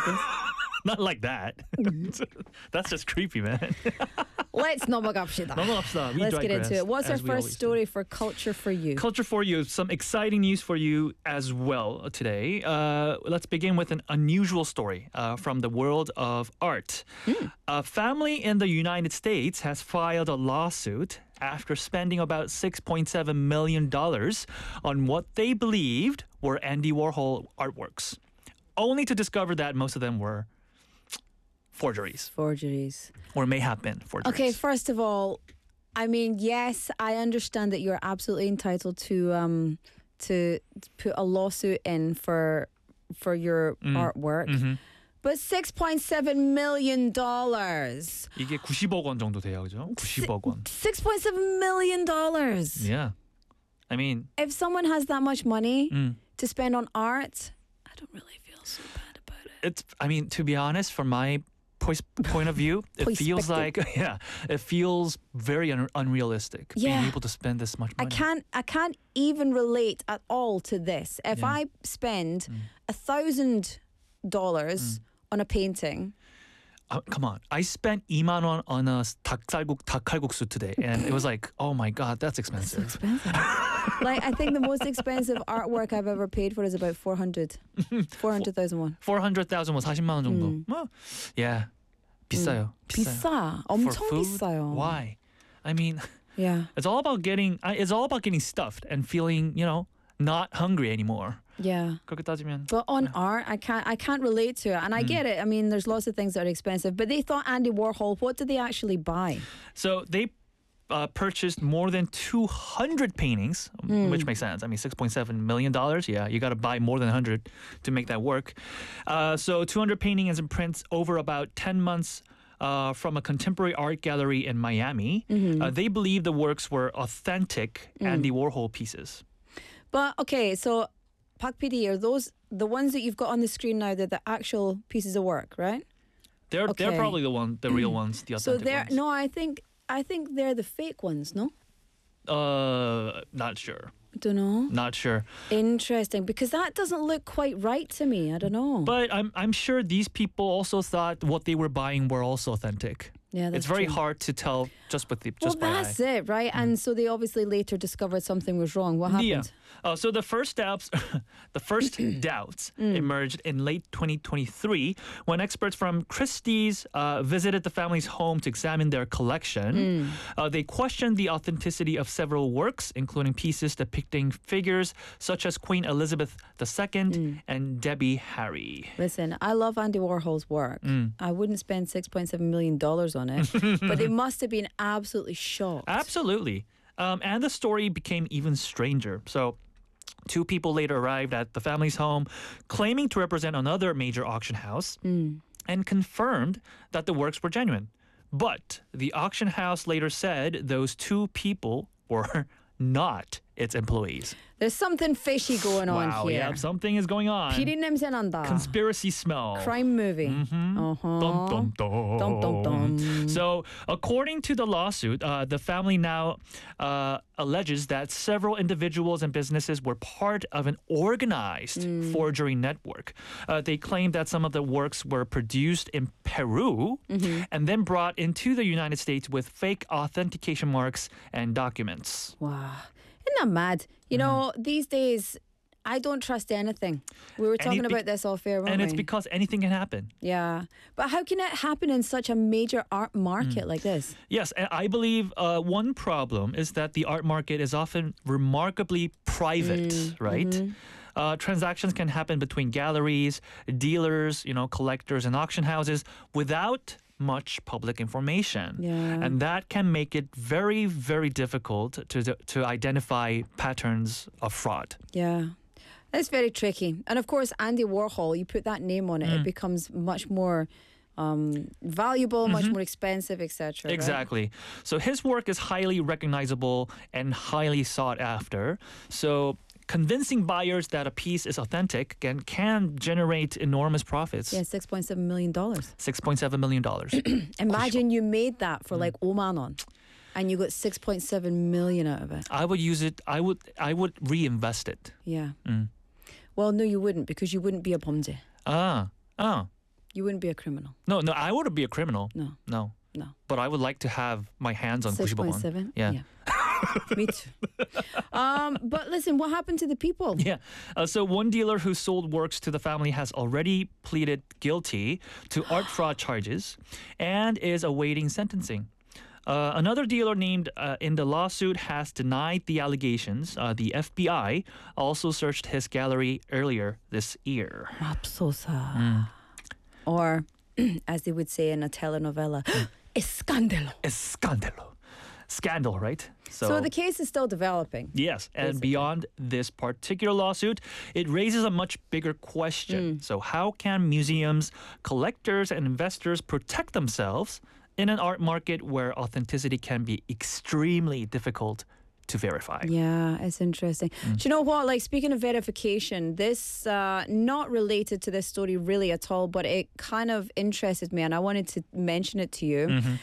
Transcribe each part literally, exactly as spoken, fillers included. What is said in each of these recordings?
seconds. Not like that. That's just creepy, man. Let's 넘어갑시다. 넘어갑시다. We Let's get digress, into it. What's our as we first always story do. for Culture for You? Culture for You. Some exciting news for you as well today. Uh, let's begin with an unusual story uh, from the world of art. Mm. A family in the United States has filed a lawsuit after spending about six point seven million dollars on what they believed were Andy Warhol artworks, only to discover that most of them were forgeries. Forgeries. Or may have been forgeries. Okay, first of all, I mean, yes, I understand that you're absolutely entitled to um to put a lawsuit in for for your Mm. artwork. Mhm. But six point seven million dollars. 이게 구십억 원 정도 돼요, 그죠? 구십억 원. six point seven million dollars. Yeah. I mean, If someone has that much money mm, to spend on art, I don't really feel so bad about it. it's I mean, to be honest, from my pos- point of view, it feels like Perspective. yeah, it feels very un- unrealistic being Yeah. able to spend this much I money. can't I can't even relate at all to this. If Yeah. I spend Mm. a thousand dollars on a painting, Uh, come on. I spent 이만 원 on a 닭살국 닭칼국수 today and it was like, "Oh my god, that's expensive." expensive. Like I think the most expensive artwork I've ever paid for is about four hundred. four hundred thousand won. four hundred thousand 뭐 사십만 원 정도. 음. 뭐, yeah. 비싸요. 비싸요. 비싸. For 엄청 food? 비싸요. Why? I mean, Yeah. it's all about getting I- it's all about getting stuffed and feeling, you know, not hungry anymore. Yeah. 그렇게 따지면 But on art, I can't I can't relate to it. And I Mm. get it. I mean, there's lots of things that are expensive. But they thought Andy Warhol, what did they actually buy? So they uh, purchased more than two hundred paintings, Hmm. which makes sense. I mean, six point seven million dollars. Yeah, you got to buy more than one hundred to make that work. Uh, so two hundred paintings and prints over about ten months. Uh, from a contemporary art gallery in Miami. Mm-hmm. Uh, they believe the works were authentic Mm. Andy Warhol pieces. But okay, so Pak P D, are those the ones that you've got on the screen now? They're the actual pieces of work, right? They're they're Okay. probably the one, the real ones, the So authentic they're ones. no, I think I think they're the fake ones. No, Uh, not sure, I don't know. not sure. Interesting, because that doesn't look quite right to me. I don't know. But I'm I'm sure these people also thought what they were buying were also authentic. yeah, that's It's very true. hard to tell just with the Well, just by that's eye. it, right? And so they obviously later discovered something was wrong. What Yeah. happened? Uh, so the first doubts, the first doubts Mm. emerged in late twenty twenty-three when experts from Christie's uh, visited the family's home to examine their collection. Mm. Uh, they questioned the authenticity of several works, including pieces depicting figures such as Queen Elizabeth the Second Mm. and Debbie Harry. Listen, I love Andy Warhol's work. Mm. I wouldn't spend six point seven million dollars on it, but they must have been absolutely shocked. Absolutely. Um, and the story became even stranger. So, two people later arrived at the family's home claiming to represent another major auction house Mm. and confirmed that the works were genuine. But the auction house later said those two people were not its employees. There's something fishy going on wow, here. yeah, something is going on. 비린 냄새 난다. Conspiracy smell. Crime movie. Mhm. Uh-huh. Dum, dum, dum. Dum, dum, dum. So, according to the lawsuit, uh, the family now uh, alleges that several individuals and businesses were part of an organized Mm. forgery network. Uh, they claim that some of the works were produced in Peru Mm-hmm. and then brought into the United States with fake authentication marks and documents. Wow. Isn't that mad? You know, these days, I don't trust anything. We were talking Anything- about this off air, weren't And we? it's because anything can happen. Yeah. But how can it happen in such a major art market like this? Yes, and I believe uh, one problem is that the art market is often remarkably private, Mm, right? mm-hmm. Uh, transactions can happen between galleries, dealers, you know, collectors, and auction houses without much public information. Yeah. And that can make it very, very difficult to to identify patterns of fraud. Yeah. It's very tricky. And of course, Andy Warhol, you put that name on it, Mm. it becomes much more um, valuable, much more expensive, et cetera. right? Exactly. So his work is highly recognizable and highly sought after. So convincing buyers that a piece is authentic can, can generate enormous profits. Yeah, six point seven million dollars. six point seven million dollars. Imagine you made that Mm. for like 오만 원 and you got six point seven million out of it. I would use it, I would I would reinvest it. Yeah. Mm. Well, no, you wouldn't because you wouldn't be a 범죄. Ah, ah. You wouldn't be a criminal. No, no, I wouldn't be a criminal. No, No. no. But I would like to have my hands on six 구십억 point won. seven. Yeah. Me too. um, but listen, what happened to the people? Yeah. Uh, so one dealer who sold works to the family has already pleaded guilty to art fraud charges and is awaiting sentencing. Uh, another dealer named uh, in the lawsuit has denied the allegations. Uh, the F B I also searched his gallery earlier this year. Mapsosa. Mm. Or, as they would say in a telenovela, escándalo. Escándalo. Scandal, right? So the case is still developing. Yes, and basically. beyond this particular lawsuit, it raises a much bigger question. So how can museums, collectors, and investors protect themselves in an art market where authenticity can be extremely difficult to verify? Yeah, it's interesting. Mm. Do you know what? Like, speaking of verification, this, uh, not related to this story really at all, but it kind of interested me and I wanted to mention it to you. Mm-hmm.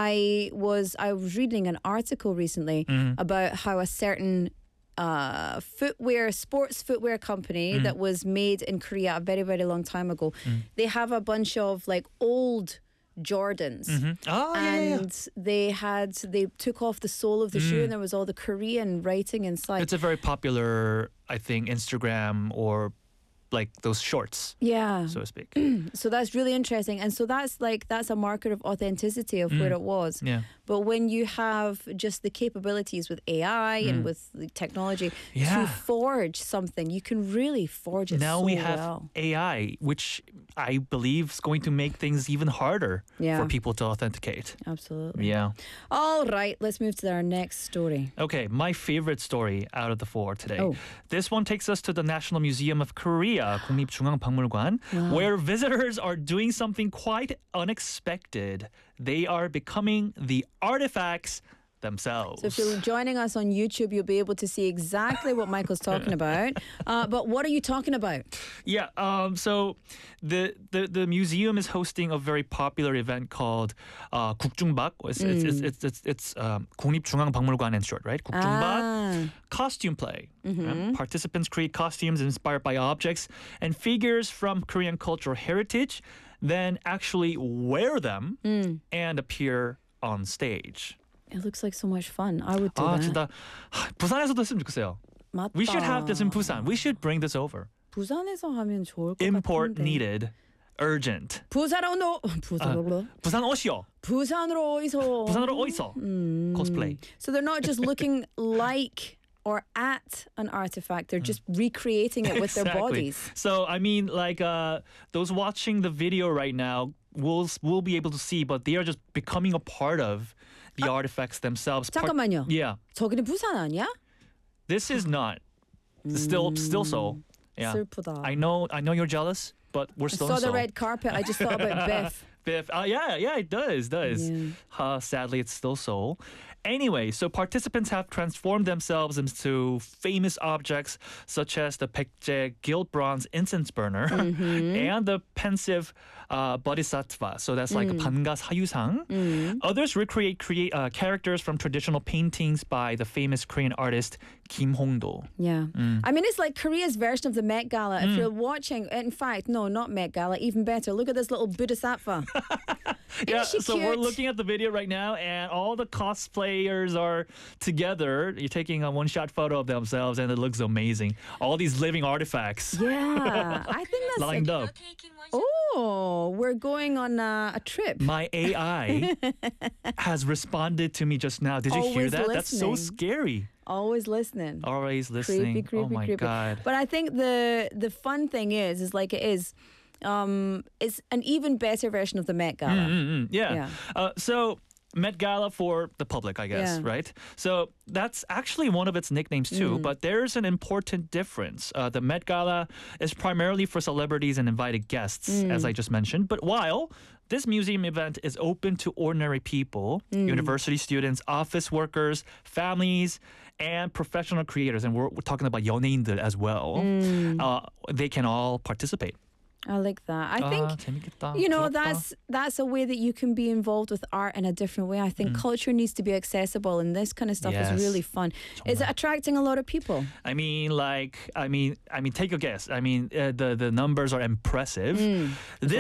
I was I was reading an article recently Mm. about how a certain uh, footwear, sports footwear company Mm. that was made in Korea a very, very long time ago, they have a bunch of like old Jordans. Mhm. Oh, yeah, yeah, yeah. And they had they took off the sole of the shoe and there was all the Korean writing inside. It's a very popular, I think, Instagram or like those shorts, yeah. so to speak. So that's really interesting. And so that's like that's a marker of authenticity of where it was. Yeah. But when you have just the capabilities with A I and with the technology Yeah. to forge something, you can really forge it Now so we have well. A I, which I believe is going to make things even harder Yeah. for people to authenticate. Absolutely. Yeah. All right, let's move to our next story. Okay, my favorite story out of the four today. Oh. This one takes us to the National Museum of Korea, 국립중앙박물관, where visitors are doing something quite unexpected. They are becoming the artifacts themselves. So if you're joining us on YouTube, you'll be able to see exactly what Michael's talking about. Uh, but what are you talking about? Yeah, um, so the, the the museum is hosting a very popular event called uh, 국중박. It's it's it's it's, it's, it's um, 국립중앙박물관 in short, right? 국중박 Ah. costume play. Um, participants create costumes inspired by objects and figures from Korean cultural heritage, then actually wear them and appear on stage. It looks like so much fun. I would do 아 that. 진짜 부산에서도 했으면 좋겠어요. 맞다. We should have this in Busan. We should bring this over. 부산에서 하면 좋을 것 Import 같은데. needed. Urgent. 부산으로 부산으로 부산 오시오. 부산으로 어디서? 부산으로 어디서? Cosplay. So they're not just looking like or at an artifact; they're just recreating it with their Exactly. bodies. So I mean, like uh, those watching the video right now will will be able to see, but they are just becoming a part of the artifacts themselves. Part- 잠깐만요. yeah, 저기는 부산 아니야? this is not still still so. Yeah, 슬프다. I know I know you're jealous, but we're I still saw in the Seoul. red carpet. I just thought about Biff. Biff. Uh, yeah, yeah, it does, does. Yeah. Uh, sadly, it's still Seoul. Anyway, so participants have transformed themselves into famous objects such as the Baekje gilt bronze incense burner and the pensive uh, bodhisattva. So that's like 반가 사유상. Others recreate create uh, characters from traditional paintings by the famous Korean artist Kim Hong-do. Yeah. I mean, it's like Korea's version of the Met Gala. If you're watching, in fact, no, not Met Gala, even better. Look at this little bodhisattva. Yeah, she so we're cute? looking at the video right now, and all the cosplayers are together. You're taking a one-shot photo of themselves, and it looks amazing. All these living artifacts Yeah. I think that's lined up. Oh, we're going on a, a trip. My A I has responded to me just now. Did you hear Always that? That's so listening. scary. Always listening. Always listening. Creepy, creepy, oh my creepy. god. But I think the the fun thing is, is like it is, um, it's an even better version of the Met Gala. Mm-mm, yeah. Yeah. Uh, so Met Gala for the public, I guess, Yeah. right? So that's actually one of its nicknames too, Mm. but there's an important difference. Uh, the Met Gala is primarily for celebrities and invited guests, Mm. as I just mentioned. But while this museum event is open to ordinary people, Mm. university students, office workers, families, and professional creators, and we're, we're talking about 연예인들 as well, Mm. uh, they can all participate. I like that. I think 아, 재밌겠다. you know 부럽다. that's that's a way that you can be involved with art in a different way. I think culture needs to be accessible, and this kind of stuff Yes. is really fun. Is it attracting a lot of people? I mean, like, I mean, I mean, take a guess. I mean, uh, the the numbers are impressive. Mm. This